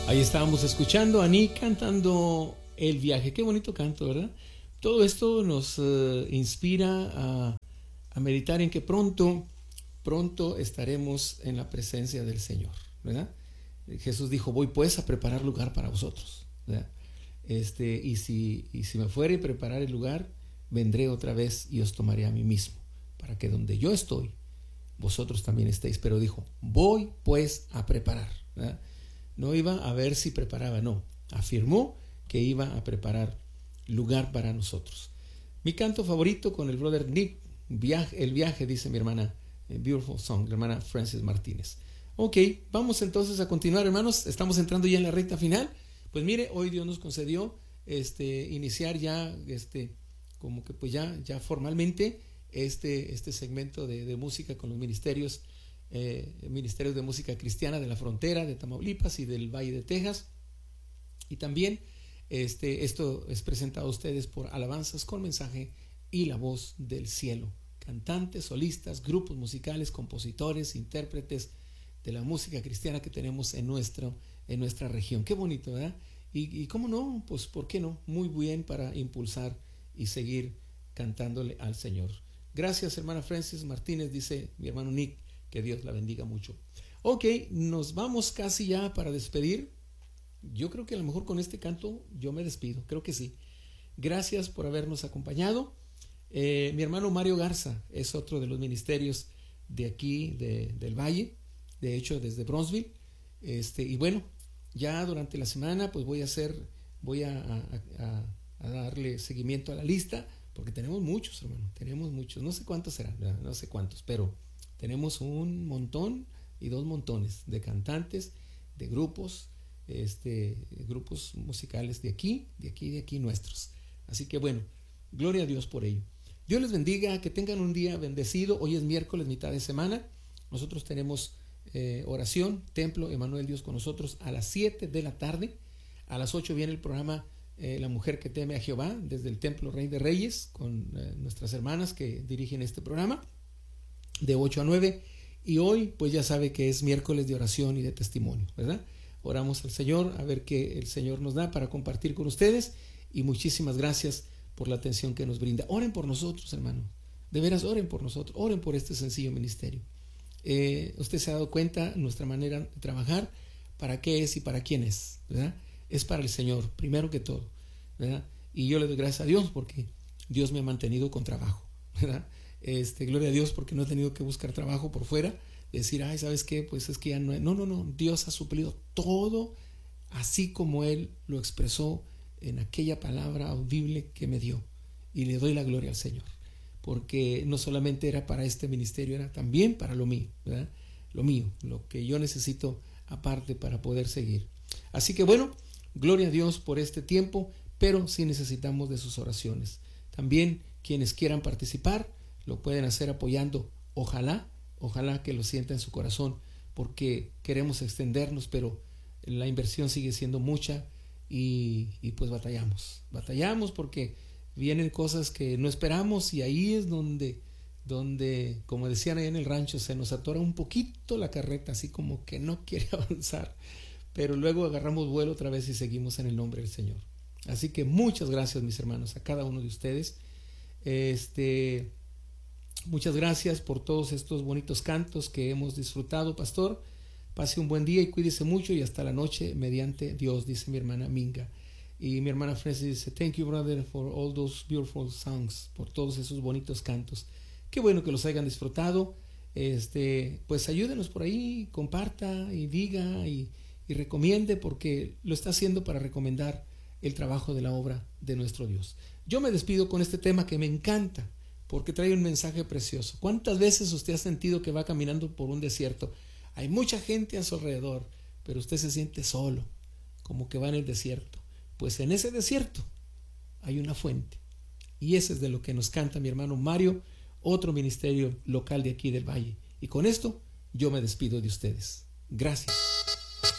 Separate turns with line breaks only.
Ahí estábamos escuchando a Nick cantando El Viaje. Qué bonito canto, ¿verdad? Todo esto nos inspira a meditar en que pronto estaremos en la presencia del Señor, ¿verdad? Jesús dijo, voy pues a preparar lugar para vosotros, ¿verdad? Y si me fuere y preparar el lugar, vendré otra vez y os tomaré a mí mismo, para que donde yo estoy, vosotros también estéis. Pero dijo, voy pues a preparar, ¿verdad? No iba a ver si preparaba, no. Afirmó que iba a preparar lugar para nosotros. Mi canto favorito con el brother Nick, El Viaje, dice mi hermana, Beautiful Song, la hermana Francis Martínez. Ok, vamos entonces a continuar, hermanos. Estamos entrando ya en la recta final. Pues mire, hoy Dios nos concedió iniciar ya, como que pues ya formalmente este segmento de música con los ministerios de música cristiana de la frontera de Tamaulipas y del Valle de Texas. Y también esto es presentado a ustedes por Alabanzas con Mensaje y La Voz del Cielo, cantantes, solistas, grupos musicales, compositores, intérpretes de la música cristiana que tenemos en nuestra región. Qué bonito, ¿verdad? Y cómo no, pues por qué no, muy bien para impulsar y seguir cantándole al Señor. Gracias, hermana Francis Martínez, dice mi hermano Nick. Que Dios la bendiga mucho. Ok, nos vamos casi ya para despedir. Yo creo que a lo mejor con este canto yo me despido, creo que sí. Gracias por habernos acompañado. Mi hermano Mario Garza es otro de los ministerios de aquí, del Valle, de hecho desde Bronzeville. Y bueno, ya durante la semana pues voy a darle seguimiento a la lista, porque tenemos muchos, hermano, tenemos muchos. No sé cuántos serán, no sé cuántos, pero tenemos un montón y dos montones de cantantes, de grupos, grupos musicales de aquí nuestros. Así que bueno, gloria a Dios por ello. Dios les bendiga, que tengan un día bendecido. Hoy es miércoles, mitad de semana. Nosotros tenemos oración, templo, Emmanuel Dios con nosotros a las 7 de la tarde. A las 8 viene el programa La Mujer que Teme a Jehová, desde el Templo Rey de Reyes, con nuestras hermanas que dirigen este programa, de 8 a 9. Y hoy pues ya sabe que es miércoles de oración y de testimonio, ¿verdad? Oramos al Señor a ver qué el Señor nos da para compartir con ustedes, y muchísimas gracias por la atención que nos brinda. Oren por nosotros, hermano, de veras, oren por nosotros, oren por este sencillo ministerio. Usted se ha dado cuenta nuestra manera de trabajar, para qué es y para quién es, ¿verdad? Es para el Señor, primero que todo, ¿verdad? Y yo le doy gracias a Dios porque Dios me ha mantenido con trabajo, ¿verdad? Gloria a Dios porque no he tenido que buscar trabajo por fuera, decir, ay, ¿sabes qué? Pues es que ya no, Dios ha suplido todo así como Él lo expresó en aquella palabra audible que me dio, y le doy la gloria al Señor, porque no solamente era para este ministerio, era también para lo mío, ¿verdad? Lo mío, lo que yo necesito aparte para poder seguir. Así que bueno, gloria a Dios por este tiempo, pero sí necesitamos de sus oraciones. También quienes quieran participar lo pueden hacer apoyando. Ojalá que lo sienta en su corazón, porque queremos extendernos, pero la inversión sigue siendo mucha y pues batallamos porque vienen cosas que no esperamos, y ahí es donde como decían ahí en el rancho, se nos atora un poquito la carreta, así como que no quiere avanzar, pero luego agarramos vuelo otra vez y seguimos en el nombre del Señor. Así que muchas gracias, mis hermanos, a cada uno de ustedes. Muchas gracias por todos estos bonitos cantos que hemos disfrutado, pastor. Pase un buen día y cuídese mucho, y hasta la noche mediante Dios, dice mi hermana Minga. Y mi hermana Francis dice, thank you, brother, for all those beautiful songs, por todos esos bonitos cantos. Qué bueno que los hayan disfrutado. Pues ayúdenos por ahí, comparta y diga y recomiende, porque lo está haciendo para recomendar el trabajo de la obra de nuestro Dios. Yo me despido con este tema que me encanta, porque trae un mensaje precioso. ¿Cuántas veces usted ha sentido que va caminando por un desierto? Hay mucha gente a su alrededor, pero usted se siente solo, como que va en el desierto. Pues en ese desierto hay una fuente, y ese es de lo que nos canta mi hermano Mario, otro ministerio local de aquí del Valle. Y con esto yo me despido de ustedes. Gracias.